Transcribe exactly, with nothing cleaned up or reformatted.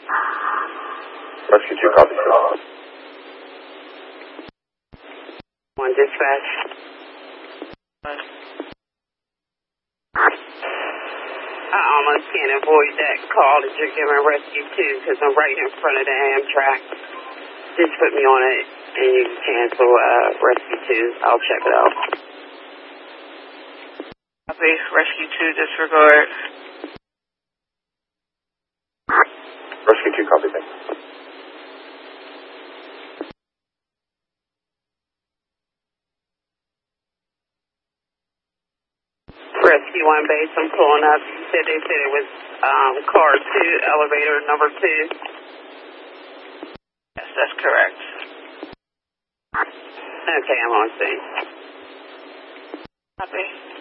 Rescue two, copy. One dispatch. I almost can't avoid that call that you're giving Rescue two because I'm right in front of the Amtrak. Just put me on it and you can cancel uh, Rescue two. I'll check it out. Copy. Rescue two, disregard. Rescue two, copy, thanks. Rescue one base, I'm pulling up. You said they said it was um, car two, elevator number two. Yes, that's correct. Okay, I'm on scene. Copy.